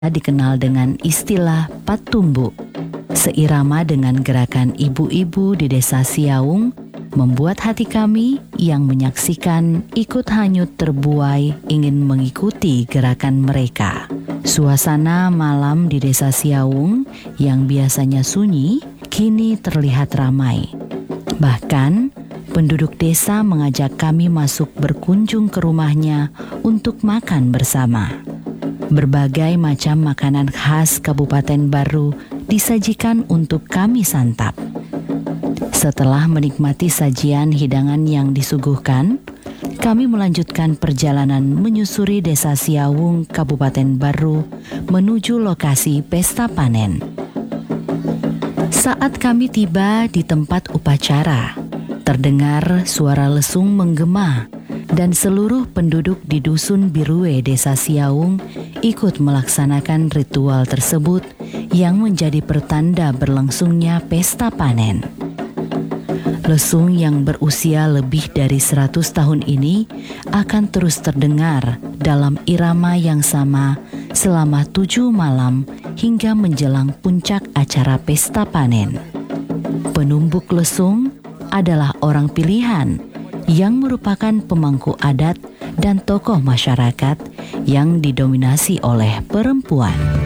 dikenal dengan istilah Patumbu. Seirama dengan gerakan ibu-ibu di desa Siaung, membuat hati kami yang menyaksikan ikut hanyut terbuai ingin mengikuti gerakan mereka. Suasana malam di desa Siaung yang biasanya sunyi, kini terlihat ramai. Bahkan, penduduk desa mengajak kami masuk berkunjung ke rumahnya untuk makan bersama. Berbagai macam makanan khas Kabupaten Baru disajikan untuk kami santap. Setelah menikmati sajian hidangan yang disuguhkan, kami melanjutkan perjalanan menyusuri desa Siaung, Kabupaten Baru, menuju lokasi pesta panen. Saat kami tiba di tempat upacara, terdengar suara lesung menggema dan seluruh penduduk di Dusun Birue Desa Siaung ikut melaksanakan ritual tersebut yang menjadi pertanda berlangsungnya pesta panen. Lesung yang berusia lebih dari 100 tahun ini akan terus terdengar dalam irama yang sama selama 7 malam hingga menjelang puncak acara pesta panen. Penumbuk lesung adalah orang pilihan yang merupakan pemangku adat dan tokoh masyarakat yang didominasi oleh perempuan.